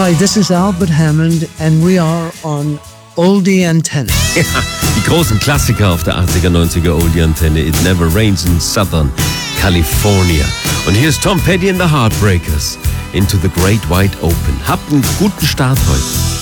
Hi, this is Albert Hammond and we are on Oldie Antenne. Ja, die großen Klassiker auf der 80er, 90er Oldie Antenne. It Never Rains in Southern California. Und hier ist Tom Petty and the Heartbreakers. Into the Great Wide Open. Habt einen guten Start heute.